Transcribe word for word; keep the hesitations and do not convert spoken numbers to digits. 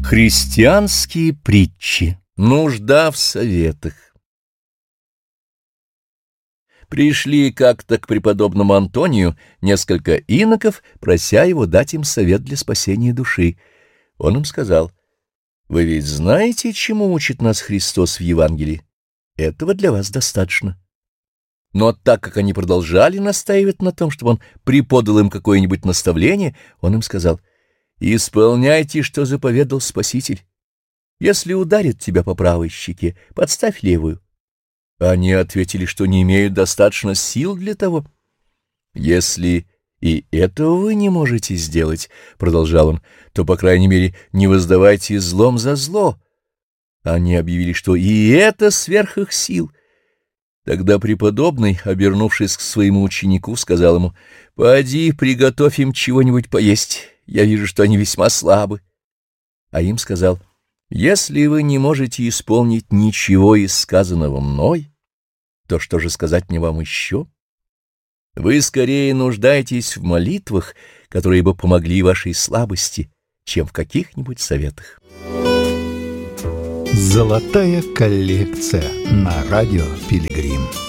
Христианские притчи. Нужда в советах. Пришли как-то к преподобному Антонию несколько иноков, прося его дать им совет для спасения души. Он им сказал: «Вы ведь знаете, чему учит нас Христос в Евангелии? Этого для вас достаточно». Но так как они продолжали настаивать на том, чтобы он преподал им какое-нибудь наставление, он им сказал: «Исполняйте, что заповедал Спаситель. Если ударит тебя по правой щеке, подставь левую». Они ответили, что не имеют достаточно сил для того. «Если и этого вы не можете сделать, — продолжал он, — то, по крайней мере, не воздавайте злом за зло». Они объявили, что и это сверх их сил. Тогда преподобный, обернувшись к своему ученику, сказал ему: «Поди, приготовь им чего-нибудь поесть. Я вижу, что они весьма слабы». А им сказал: «Если вы не можете исполнить ничего из сказанного мной, то что же сказать мне вам еще? Вы скорее нуждаетесь в молитвах, которые бы помогли вашей слабости, чем в каких-нибудь советах». Золотая коллекция на радио Пилигрим.